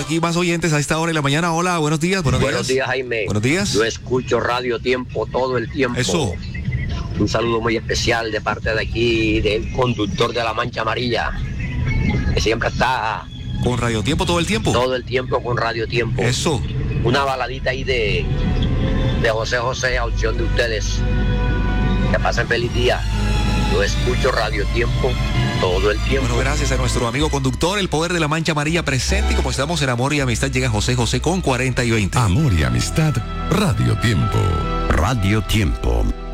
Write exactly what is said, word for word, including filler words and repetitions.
aquí más oyentes a esta hora de la mañana. Hola, buenos días, buenos, buenos días. días, Jaime. Buenos días. Yo escucho Radio Tiempo todo el tiempo. Eso. Un saludo muy especial de parte de aquí, del conductor de la Mancha Amarilla, que siempre está... ¿Con Radio Tiempo todo el tiempo? Todo el tiempo con Radio Tiempo. Eso. Una baladita ahí de, de José José a opción de ustedes. Que pasen feliz día. Yo escucho Radio Tiempo todo el tiempo. Bueno, gracias a nuestro amigo conductor, el poder de la Mancha Amarilla presente. Y como estamos en Amor y Amistad, llega José José con cuarenta y veinte. Amor y Amistad, Radio Tiempo. Radio Tiempo.